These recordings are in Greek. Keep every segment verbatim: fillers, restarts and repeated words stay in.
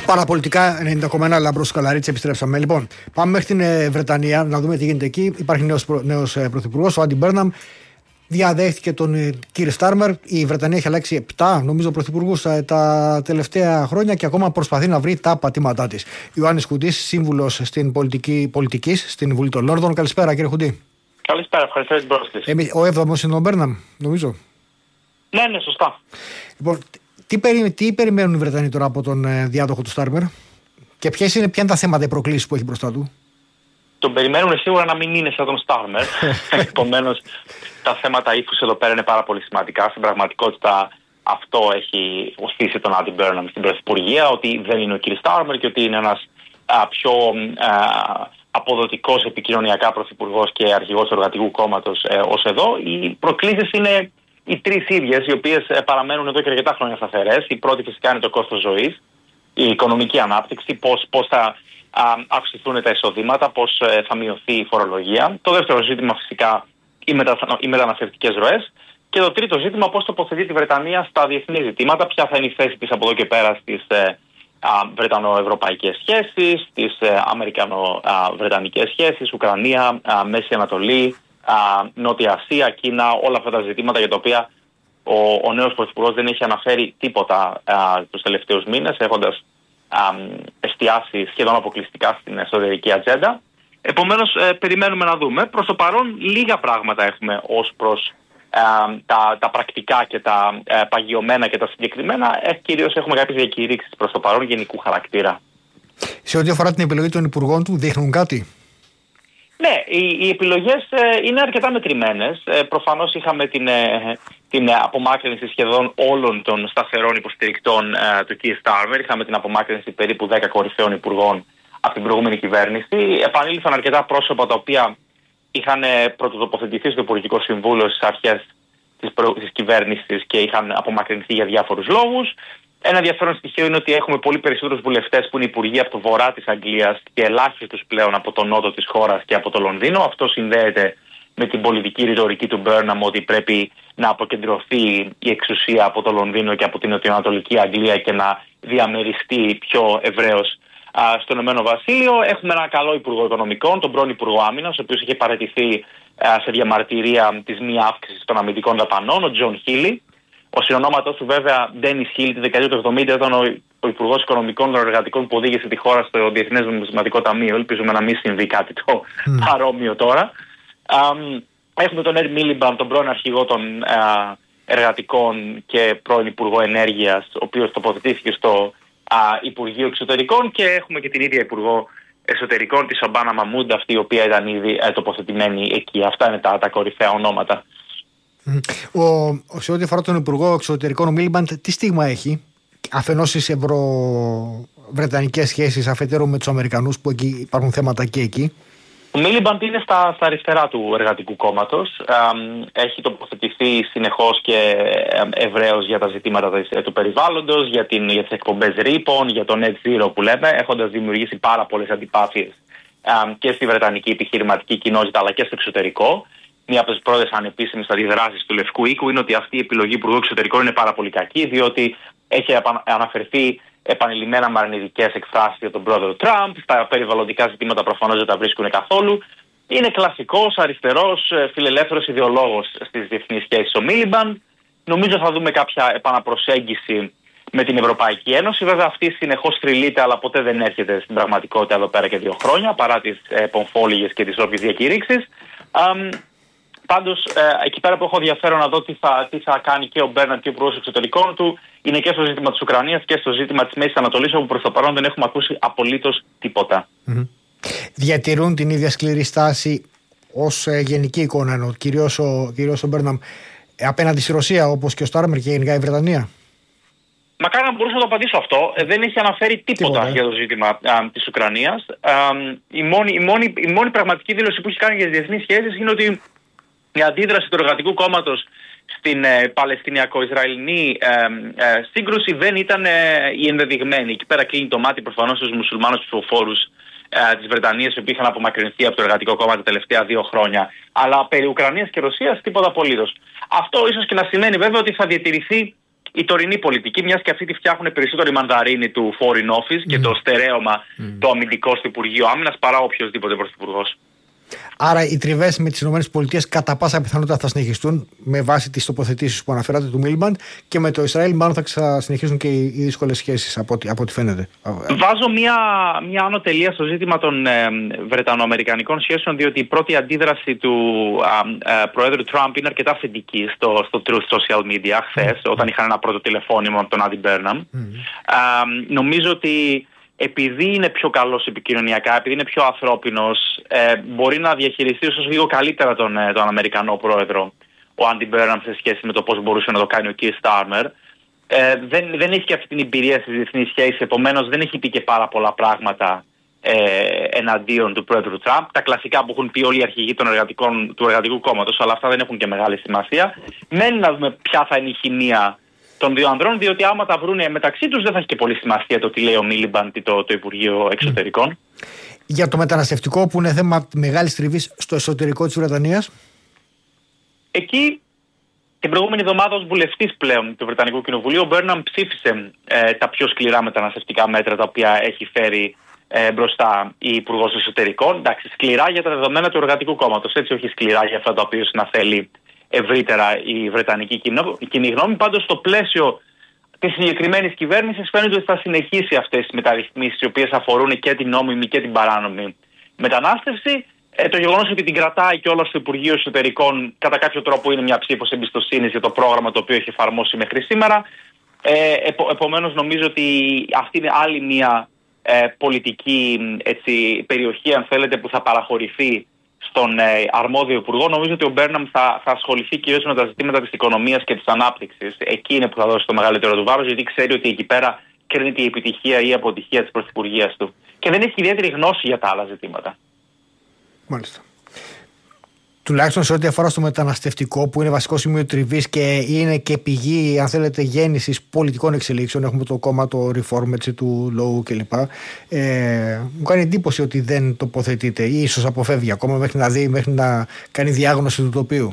Παραπολιτικά ενενήντα κόμμα ένα Λαμπρός Καλαρίτης, επιστρέψαμε. Λοιπόν, πάμε μέχρι την ε, Βρετανία να δούμε τι γίνεται εκεί. Υπάρχει νέος, προ, νέος ε, πρωθυπουργός, ο Άντι Μπέρναμ. Διαδέχτηκε τον ε, κύριο Στάρμερ. Η Βρετανία έχει αλλάξει επτά, νομίζω, πρωθυπουργούς ε, τα τελευταία χρόνια και ακόμα προσπαθεί να βρει τα πατήματά της. Ιωάννης Χουντής, σύμβουλος στην πολιτική πολιτικής στην Βουλή των Λόρδων. Καλησπέρα, κύριε Χουντή. Καλησπέρα, ευχαριστώ για την πρόσκληση. Ε, ο έβδομος είναι ο Μπέρναμ, νομίζω. Ναι, ναι, σωστά. Λοιπόν, τι, περι, τι περιμένουν οι Βρετανοί τώρα από τον ε, διάδοχο του Στάρμερ και ποιες είναι, ποια είναι τα θέματα, οι προκλήσεις που έχει μπροστά του? Τον περιμένουν σίγουρα να μην είναι σαν τον Στάρμερ. Επομένως, τα θέματα ύφους εδώ πέρα είναι πάρα πολύ σημαντικά. Στην πραγματικότητα, αυτό έχει οθήσει τον Άντι Μπέρναμ στην πρωθυπουργία, ότι δεν είναι ο κ. Στάρμερ και ότι είναι ένας α, πιο α, αποδοτικός επικοινωνιακά πρωθυπουργός και αρχηγός του Εργατικού Κόμματος ε, ως εδώ. Οι προκλήσεις είναι οι τρεις ίδιες, οι οποίες ε, παραμένουν εδώ και αρκετά χρόνια σταθερές. Η πρώτη φυσικά είναι το κόστος ζωής, η οικονομική ανάπτυξη, πώς, πώς θα α, αυξηθούν τα εισοδήματα, πώς ε, θα μειωθεί η φορολογία. Το δεύτερο ζήτημα φυσικά οι, μετα, οι μεταναστευτικές ροές. Και το τρίτο ζήτημα, πώς τοποθετεί τη Βρετανία στα διεθνή ζητήματα, ποια θα είναι η θέση της από εδώ και πέρα στις ε, βρετανοευρωπαϊκές σχέσεις, στις ε, αμερικανο-βρετανικές σχέσεις, Ουκρανία, α, Μέση Ανατολή, α, Νότια Ασία, Κίνα, όλα αυτά τα ζητήματα για τα οποία ο, ο νέος πρωθυπουργός δεν έχει αναφέρει τίποτα α, τους τελευταίους μήνες, έχοντας α, εστιάσει σχεδόν αποκλειστικά στην εσωτερική ατζέντα. Επομένως, ε, περιμένουμε να δούμε. Προς το παρόν, λίγα πράγματα έχουμε ως προς ε, τα, τα πρακτικά και τα ε, παγιωμένα και τα συγκεκριμένα. Ε, κυρίως έχουμε κάποιες διακηρύξεις προς το παρόν γενικού χαρακτήρα. Σε ό,τι αφορά την επιλογή των υπουργών του, δείχνουν κάτι? Ναι, οι, οι επιλογές ε, είναι αρκετά μετρημένες. Ε, προφανώς είχαμε την, ε, την απομάκρυνση σχεδόν όλων των σταθερών υποστηρικτών ε, του κ. Στάρμερ. Είχαμε την απομάκρυνση περίπου δέκα κορυφαίων υπουργών από την προηγούμενη κυβέρνηση. Επανήλθαν αρκετά πρόσωπα τα οποία είχαν πρωτοτοποθετηθεί στο Υπουργικό Συμβούλιο στις αρχές της, προ... της κυβέρνησης και είχαν απομακρυνθεί για διάφορους λόγους. Ένα ενδιαφέρον στοιχείο είναι ότι έχουμε πολύ περισσότερους βουλευτές που είναι υπουργοί από το βορρά της Αγγλίας και ελάχιστους πλέον από το νότο της χώρας και από το Λονδίνο. Αυτό συνδέεται με την πολιτική ρητορική του Μπέρναμ ότι πρέπει να αποκεντρωθεί η εξουσία από το Λονδίνο και από την νοτιοανατολική Αγγλία και να διαμεριστεί πιο ευρέως στο Ηνωμένο Βασίλειο. Έχουμε ένα καλό Υπουργό Οικονομικών, τον πρώην Υπουργό Άμυνας, ο οποίος είχε παραιτηθεί σε διαμαρτυρία της μη αύξησης των αμυντικών δαπανών, ο Τζον Χίλι. Ο συνονόματός του, βέβαια, Ντένις Χίλι, τη δεκαετία του εβδομήντα ήταν ο, ο Υπουργός Οικονομικών των Εργατικών που οδήγησε τη χώρα στο Διεθνές Νομισματικό Ταμείο. Ελπίζουμε να μην συμβεί κάτι το mm. παρόμοιο τώρα. Um, έχουμε τον Ερ Μίλιμπαντ, τον πρώην αρχηγό των uh, Εργατικών και πρώην Υπουργό Ενέργειας, ο οποίος τοποθετήθηκε στο Α, Υπουργείο Εξωτερικών, και έχουμε και την ίδια Υπουργό Εσωτερικών, τη Σαμπάνα Μαμούντα, αυτή η οποία ήταν ήδη ε, τοποθετημένη εκεί. Αυτά είναι τα, τα κορυφαία ονόματα. Ο, σε ό,τι αφορά τον Υπουργό Εξωτερικών, ο Μίλιμπαντ τι στίγμα έχει αφενός στις ευρω-βρετανικές σχέσεις, αφετέρου με τους Αμερικανούς που εκεί υπάρχουν θέματα και εκεί? Ο Μίλιμπαντ είναι στα, στα αριστερά του Εργατικού Κόμματος. Έχει τοποθετηθεί συνεχώς και ευρέως για τα ζητήματα του περιβάλλοντος, για, την, για τις εκπομπές ρήπων, για το net zero που λέμε, έχοντας δημιουργήσει πάρα πολλές αντιπάθειες και στη βρετανική επιχειρηματική κοινότητα αλλά και στο εξωτερικό. Μία από τις πρώτες ανεπίσημες αντιδράσεις του Λευκού Οίκου είναι ότι αυτή η επιλογή Υπουργού Εξωτερικών είναι πάρα πολύ κακή, διότι έχει αναφερθεί επανειλημμένα με αρνητικές εκφράσεις για τον πρόεδρο Τραμπ. Τα περιβαλλοντικά ζητήματα προφανώς δεν τα βρίσκουν καθόλου. Είναι κλασικός αριστερός φιλελεύθερος ιδεολόγος στις διεθνείς σχέσεις ο Μίλιμπαντ. Νομίζω θα δούμε κάποια επαναπροσέγγιση με την Ευρωπαϊκή Ένωση. Βέβαια, αυτή συνεχώς θρυλείται, αλλά ποτέ δεν έρχεται στην πραγματικότητα εδώ πέρα και δύο χρόνια, παρά τις ε, πομφόλιγες και τις όποιες διακηρύξεις. Πάντως, ε, εκεί πέρα που έχω ενδιαφέρον να δω τι θα, τι θα κάνει και ο Μπέρναμ και ο Υπουργός Εξωτερικών του, είναι και στο ζήτημα της Ουκρανίας και στο ζήτημα της Μέσης Ανατολής, όπου προς το παρόν δεν έχουμε ακούσει απολύτως τίποτα. Mm-hmm. Διατηρούν την ίδια σκληρή στάση ως ε, γενική εικόνα, ενώ κυρίως ο, κυρίως ο Μπέρναμ ε, απέναντι στη Ρωσία, όπως και ο Στάρμερ και γενικά η Βρετανία? Μακάρι να μπορούσα να το απαντήσω αυτό. Ε, δεν έχει αναφέρει τίποτα, τίποτα για το ζήτημα α, της Ουκρανίας. Α, η, μόνη, η, μόνη, η μόνη πραγματική δήλωση που έχει κάνει για τις διεθνείς σχέσεις είναι ότι η αντίδραση του Εργατικού Κόμματος στην ε, Παλαιστινιακο-Ισραηλινή ε, ε, σύγκρουση δεν ήταν ε, η ενδεδειγμένη. Εκεί πέρα κλείνει το μάτι προφανώς στους μουσουλμάνους ψηφοφόρους ε, της Βρετανίας, οι οποίοι είχαν απομακρυνθεί από το Εργατικό Κόμμα τα τελευταία δύο χρόνια. Αλλά περί Ουκρανίας και Ρωσίας τίποτα απολύτως. Αυτό ίσως και να σημαίνει βέβαια ότι θα διατηρηθεί η τωρινή πολιτική, μιας και αυτοί τη φτιάχνουν περισσότερο η μανδαρίνη του Foreign Office mm. και το στερέωμα mm. το αμυντικό στο Υπουργείο Άμυνας παρά οποιοδήποτε πρωθυπουργός. Άρα οι τριβές με τις ΗΠΑ κατά πάσα πιθανότητα θα συνεχιστούν με βάση τις τοποθετήσεις που αναφέρατε του Μίλμπαντ, και με το Ισραήλ μάλλον θα συνεχίσουν και οι δύσκολες σχέσεις από ό,τι, από ό,τι φαίνεται. Βάζω μια, μια άνω τελεία στο ζήτημα των ε, Βρετανοαμερικανικών σχέσεων, διότι η πρώτη αντίδραση του ε, ε, Προέδρου Τραμπ είναι αρκετά θετική στο, στο Truth Social Media χθες, mm. όταν είχαν ένα πρώτο τηλεφώνημα από τον Άντι Μπέρναμ. Mm. Ε, νομίζω ότι επειδή είναι πιο καλός επικοινωνιακά, επειδή είναι πιο ανθρώπινος, ε, μπορεί να διαχειριστεί ίσως λίγο καλύτερα τον, τον Αμερικανό πρόεδρο, ο Άντι Μπέρναμ, σε σχέση με το πώς μπορούσε να το κάνει ο Κίρ Στάρμερ. Ε, δεν, δεν έχει και αυτή την εμπειρία στις διεθνείς σχέσεις, επομένως δεν έχει πει και πάρα πολλά πράγματα ε, εναντίον του πρόεδρου Τραμπ. Τα κλασικά που έχουν πει όλοι οι αρχηγοί των εργατικών, του Εργατικού Κόμματος, αλλά αυτά δεν έχουν και μεγάλη σημασία. Μένει να δούμε ποια θα είναι η χημεία των δύο ανδρών, διότι άμα τα βρούνε μεταξύ τους δεν θα έχει και πολύ σημασία το τι λέει ο Μίλιμπαντ ή το, το Υπουργείο Εξωτερικών. Mm. Για το μεταναστευτικό, που είναι θέμα μεγάλης τριβής στο εσωτερικό της Βρετανίας. Εκεί την προηγούμενη εβδομάδα, ως βουλευτής πλέον του Βρετανικού Κοινοβουλίου, ο Μπέρναμ ψήφισε ε, τα πιο σκληρά μεταναστευτικά μέτρα τα οποία έχει φέρει ε, μπροστά η Υπουργός Εσωτερικών. Εντάξει, σκληρά για τα δεδομένα του Εργατικού Κόμματος, έτσι, όχι σκληρά για αυτά τα οποία να θέλει ευρύτερα η Βρετανική κοινή γνώμη. Πάντως, στο πλαίσιο της συγκεκριμένης κυβέρνησης φαίνεται ότι θα συνεχίσει αυτές τις μεταρρυθμίσεις, οι οποίες αφορούν και την νόμιμη και την παράνομη μετανάστευση. Ε, το γεγονός ότι την κρατάει και όλα στο Υπουργείο Εσωτερικών κατά κάποιο τρόπο είναι μια ψήφος εμπιστοσύνης για το πρόγραμμα το οποίο έχει εφαρμόσει μέχρι σήμερα. Ε, επο, επομένως, νομίζω ότι αυτή είναι άλλη μια ε, πολιτική έτσι, περιοχή, αν θέλετε, που θα παραχωρηθεί στον ε, αρμόδιο υπουργό. Νομίζω ότι ο Μπέρναμ θα, θα ασχοληθεί κυρίως με τα ζητήματα της οικονομίας και της ανάπτυξης. Εκεί είναι που θα δώσει το μεγαλύτερο του βάρος, γιατί ξέρει ότι εκεί πέρα κρίνεται η επιτυχία ή η αποτυχία της πρωθυπουργίας του. Και δεν έχει ιδιαίτερη γνώση για τα άλλα ζητήματα. Μάλιστα. Τουλάχιστον σε ό,τι αφορά στο μεταναστευτικό, που είναι βασικό σημείο τριβής και είναι και πηγή, αν θέλετε, γέννησης πολιτικών εξελίξεων. Έχουμε το κόμμα, το Reform, έτσι, του Λόου κλπ. Ε, μου κάνει εντύπωση ότι δεν τοποθετείται ή ίσως αποφεύγει ακόμα μέχρι να δει, μέχρι να κάνει διάγνωση του τοπίου.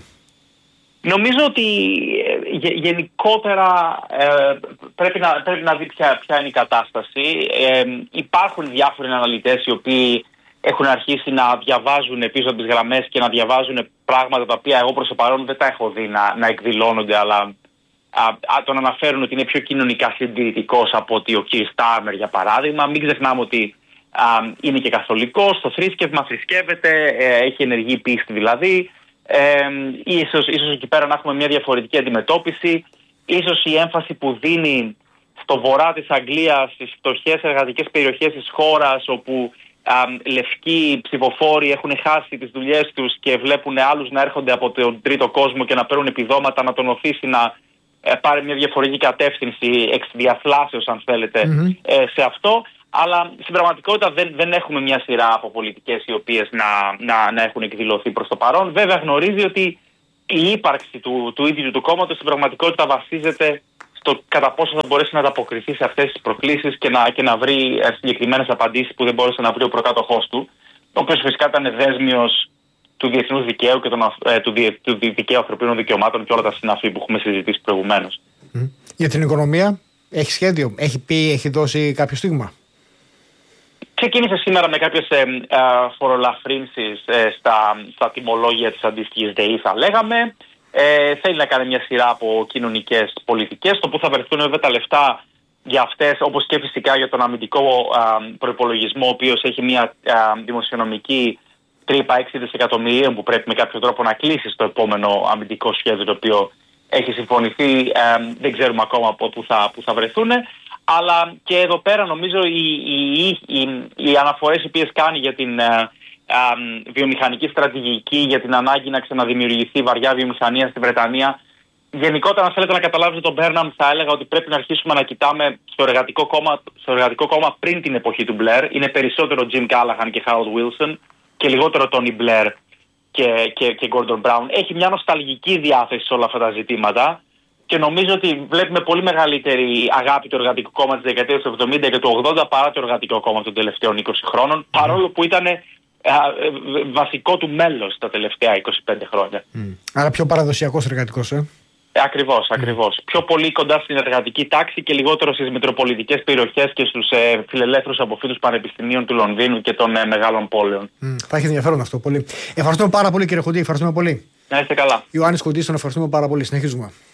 Νομίζω ότι γε, γενικότερα ε, πρέπει, να, πρέπει να δει ποια, ποια είναι η κατάσταση. Ε, υπάρχουν διάφοροι αναλυτές οι οποίοι έχουν αρχίσει να διαβάζουν πίσω από τις γραμμές και να διαβάζουν πράγματα τα οποία εγώ προς το παρόν δεν τα έχω δει να, να εκδηλώνονται, αλλά α, α, τον αναφέρουν ότι είναι πιο κοινωνικά συντηρητικός από ότι ο Κίρ Στάρμερ, για παράδειγμα. Μην ξεχνάμε ότι α, είναι και καθολικός, το θρήσκευμα, θρησκεύεται, ε, έχει ενεργή πίστη δηλαδή. Ε, ίσως, ίσως εκεί πέρα να έχουμε μια διαφορετική αντιμετώπιση. Ίσως η έμφαση που δίνει στο βορρά της Αγγλίας, στις φτωχές εργατικές περιοχές της χώρας, όπου Um, λευκοί ψηφοφόροι έχουν χάσει τις δουλειές τους και βλέπουν άλλους να έρχονται από τον τρίτο κόσμο και να παίρνουν επιδόματα, να τον οθήσει να ε, πάρει μια διαφορετική κατεύθυνση εξ διαθλάσεως, αν θέλετε, mm-hmm. ε, σε αυτό. Αλλά στην πραγματικότητα δεν, δεν έχουμε μια σειρά από πολιτικές οι οποίες να, να, να έχουν εκδηλωθεί προς το παρόν. Βέβαια γνωρίζει ότι η ύπαρξη του, του ίδιου του κόμματος στην πραγματικότητα βασίζεται το κατά πόσο θα μπορέσει να ανταποκριθεί σε αυτές τις προκλήσεις και να, και να βρει συγκεκριμένες απαντήσεις που δεν μπόρεσε να βρει ο προκάτοχός του, ο οποίος φυσικά ήταν δέσμιος του διεθνούς δικαίου και των, ε, του, του δικαίου ανθρωπίνων δικαιωμάτων και όλα τα συναφή που έχουμε συζητήσει προηγουμένως. Mm. Για την οικονομία, έχει σχέδιο, έχει πει, έχει δώσει κάποιο στίγμα? Ξεκίνησε σήμερα με κάποιες ε, ε, φορολαφρύνσεις ε, στα, στα τιμολόγια της αντίστοιχης ΔΕΗ, θα λέγαμε. Ε, θέλει να κάνει μια σειρά από κοινωνικές πολιτικές, το που θα βρεθούν βέβαια τα λεφτά για αυτές, όπως και φυσικά για τον αμυντικό προϋπολογισμό, ο οποίος έχει μια α, δημοσιονομική τρύπα έξι δισεκατομμυρίων που πρέπει με κάποιο τρόπο να κλείσει στο επόμενο αμυντικό σχέδιο το οποίο έχει συμφωνηθεί. Α, δεν ξέρουμε ακόμα από πού θα, που θα βρεθούν. Αλλά και εδώ πέρα νομίζω οι, οι, οι, οι αναφορές οι οποίες κάνει για την α, Uh, βιομηχανική στρατηγική, για την ανάγκη να ξαναδημιουργηθεί βαριά βιομηχανία στη Βρετανία. Γενικότερα, αν θέλετε να καταλάβετε τον Μπέρναμ, θα έλεγα ότι πρέπει να αρχίσουμε να κοιτάμε στο εργατικό κόμμα, στο εργατικό κόμμα πριν την εποχή του Μπλερ. Είναι περισσότερο Jim Callaghan και Harold Wilson και λιγότερο Tony Blair και, και, και Gordon Brown. Έχει μια νοσταλγική διάθεση σε όλα αυτά τα ζητήματα και νομίζω ότι βλέπουμε πολύ μεγαλύτερη αγάπη του εργατικού κόμμα της δεκαετίας του εβδομήντα και του ογδόντα παρά το εργατικό κόμμα των τελευταίων είκοσι χρόνων, παρόλο που ήταν βασικό του μέλος τα τελευταία είκοσι πέντε χρόνια. Mm. Άρα πιο παραδοσιακός εργατικός, ε? Ακριβώς, ακριβώς. Mm. Πιο πολύ κοντά στην εργατική τάξη και λιγότερο στις μητροπολιτικές περιοχές και στους ε, φιλελεύθερους αποφύτους πανεπιστημίων του Λονδίνου και των ε, μεγάλων πόλεων. Mm. Θα έχει ενδιαφέρον αυτό πολύ. Ευχαριστούμε πάρα πολύ, κύριε Χουντή. Ευχαριστούμε πολύ. Να είστε καλά. Ιωάννης Χουντής, τον ευχαριστούμε πάρα πολύ. Συνεχίζουμε.